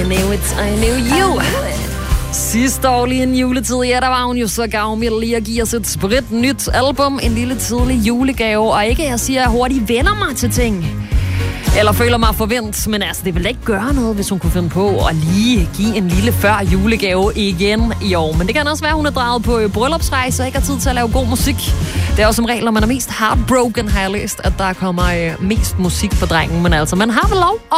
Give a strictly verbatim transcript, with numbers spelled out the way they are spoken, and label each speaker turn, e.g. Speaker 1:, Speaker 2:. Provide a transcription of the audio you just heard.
Speaker 1: knew it, I knew you. Sidste år lige en juletid, ja, der var hun jo så gavmild lige at give os et sprit nyt album, en lille tidlig julegave, og ikke jeg siger, at jeg hurtigt vender mig til ting. Eller føler mig forvent, men altså, det ville ikke gøre noget, hvis hun kunne finde på at lige give en lille før julegave igen i år. Men det kan også være, at hun er draget på bryllupsrejse og ikke har tid til at lave god musik. Det er jo som regel, når man er mest heartbroken, har jeg læst, at der kommer øh, mest musik for drengen. Men altså, man har vel lov at